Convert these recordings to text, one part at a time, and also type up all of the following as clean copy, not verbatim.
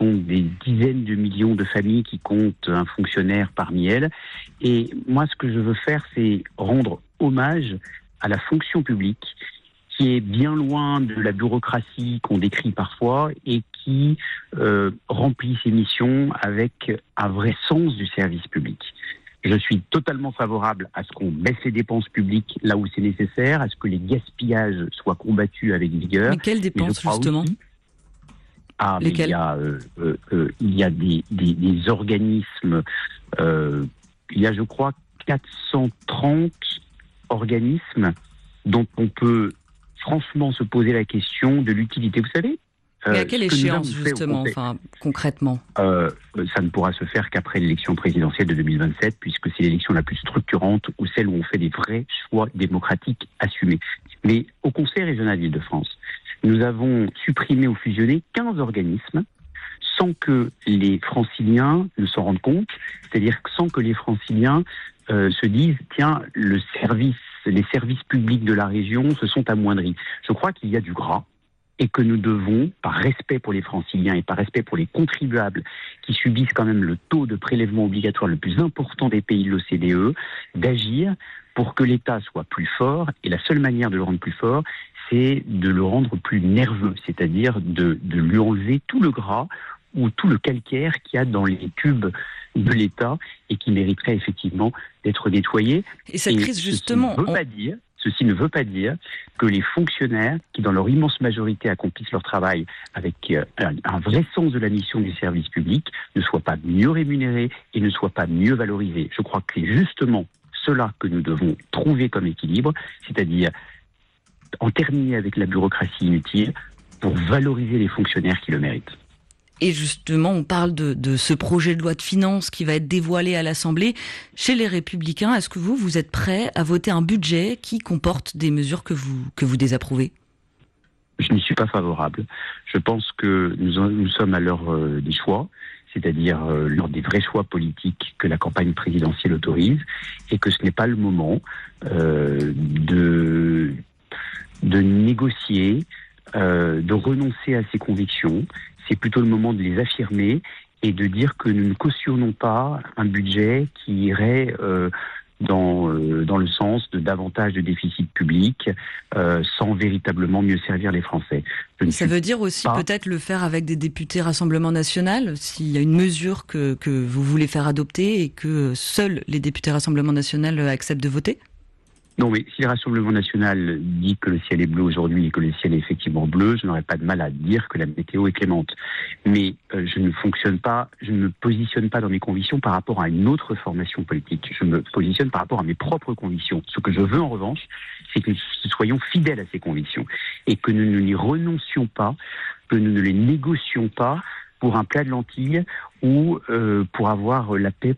sont des dizaines de millions de familles qui comptent un fonctionnaire parmi elles. Et moi, ce que je veux faire, c'est rendre hommage à la fonction publique, qui est bien loin de la bureaucratie qu'on décrit parfois et qui remplit ses missions avec un vrai sens du service public. Je suis totalement favorable à ce qu'on baisse les dépenses publiques là où c'est nécessaire, à ce que les gaspillages soient combattus avec vigueur. Mais quelles dépenses, justement aussi, Lesquelles? il y a des organismes, il y a je crois 430 organismes dont on peut franchement se poser la question de l'utilité. Vous savez, mais à quelle échéance, justement, concrètement ça ne pourra se faire qu'après l'élection présidentielle de 2027, puisque c'est l'élection la plus structurante, ou celle où on fait des vrais choix démocratiques assumés. Mais au Conseil régional d'Île-de-France, nous avons supprimé ou fusionné 15 organismes sans que les franciliens ne s'en rendent compte, c'est-à-dire sans que les franciliens se disent « tiens, les services publics de la région se sont amoindris ». Je crois qu'il y a du gras, et que nous devons, par respect pour les franciliens et par respect pour les contribuables qui subissent quand même le taux de prélèvement obligatoire le plus important des pays de l'OCDE, d'agir pour que l'État soit plus fort. Et la seule manière de le rendre plus fort, c'est de le rendre plus nerveux, c'est-à-dire de lui enlever tout le gras ou tout le calcaire qu'il y a dans les tubes de l'État et qui mériterait effectivement d'être nettoyé. Et cette crise, justement... Ceci ne veut pas dire que les fonctionnaires, qui dans leur immense majorité accomplissent leur travail avec un vrai sens de la mission du service public, ne soient pas mieux rémunérés et ne soient pas mieux valorisés. Je crois que c'est justement cela que nous devons trouver comme équilibre, c'est-à-dire en terminer avec la bureaucratie inutile pour valoriser les fonctionnaires qui le méritent. Et justement, on parle de ce projet de loi de finances qui va être dévoilé à l'Assemblée. Chez les Républicains, est-ce que vous êtes prêts à voter un budget qui comporte des mesures que vous désapprouvez ? Je n'y suis pas favorable. Je pense que nous sommes à l'heure des choix, c'est-à-dire l'heure des vrais choix politiques que la campagne présidentielle autorise, et que ce n'est pas le moment de négocier, de renoncer à ses convictions. C'est plutôt le moment de les affirmer et de dire que nous ne cautionnons pas un budget qui irait dans le sens de davantage de déficit public sans véritablement mieux servir les Français. Ça veut dire aussi peut-être le faire avec des députés Rassemblement National, s'il y a une mesure que vous voulez faire adopter et que seuls les députés Rassemblement National acceptent de voter ? Non, mais si le Rassemblement National dit que le ciel est bleu aujourd'hui et que le ciel est effectivement bleu, je n'aurais pas de mal à dire que la météo est clémente. Mais je ne me positionne pas dans mes convictions par rapport à une autre formation politique. Je me positionne par rapport à mes propres convictions. Ce que je veux en revanche, c'est que nous soyons fidèles à ces convictions et que nous ne n'y renoncions pas, que nous ne les négocions pas pour un plat de lentilles ou pour avoir la paix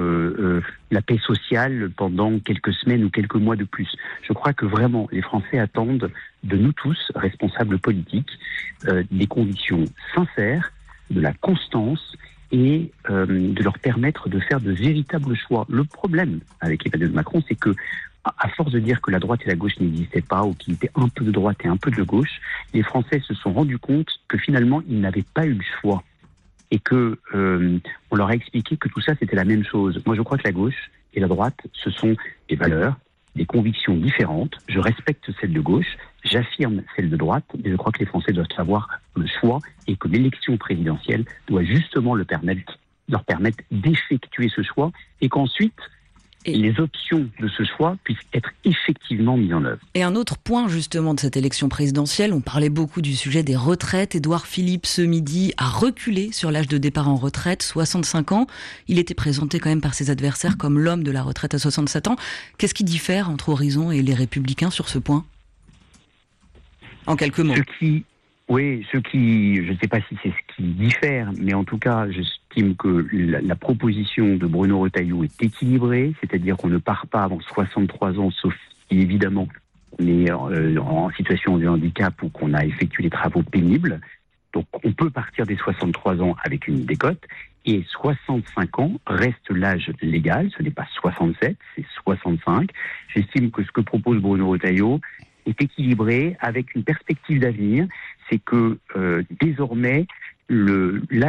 la paix sociale pendant quelques semaines ou quelques mois de plus. Je crois que vraiment les Français attendent de nous tous, responsables politiques, des convictions sincères, de la constance et de leur permettre de faire de véritables choix. Le problème avec Emmanuel Macron, c'est que à force de dire que la droite et la gauche n'existaient pas ou qu'il était un peu de droite et un peu de gauche, les Français se sont rendus compte que finalement ils n'avaient pas eu le choix. Et que on leur a expliqué que tout ça c'était la même chose. Moi je crois que la gauche et la droite ce sont des valeurs, des convictions différentes. Je respecte celle de gauche, j'affirme celle de droite, mais je crois que les Français doivent avoir le choix et que l'élection présidentielle doit justement leur permettre d'effectuer ce choix et qu'ensuite les options de ce choix puissent être effectivement mises en œuvre. Et un autre point justement de cette élection présidentielle, on parlait beaucoup du sujet des retraites. Édouard Philippe, ce midi, a reculé sur l'âge de départ en retraite, 65 ans. Il était présenté quand même par ses adversaires comme l'homme de la retraite à 67 ans. Qu'est-ce qui diffère entre Horizon et les Républicains sur ce point ? En quelques mots. Je ne sais pas si c'est ce qui diffère, mais en tout cas, j'estime que la proposition de Bruno Retailleau est équilibrée, c'est-à-dire qu'on ne part pas avant 63 ans, sauf si évidemment on est en situation de handicap ou qu'on a effectué des travaux pénibles. Donc on peut partir des 63 ans avec une décote, et 65 ans reste l'âge légal, ce n'est pas 67, c'est 65. J'estime que ce que propose Bruno Retailleau est équilibré avec une perspective d'avenir, c'est que désormais l'âge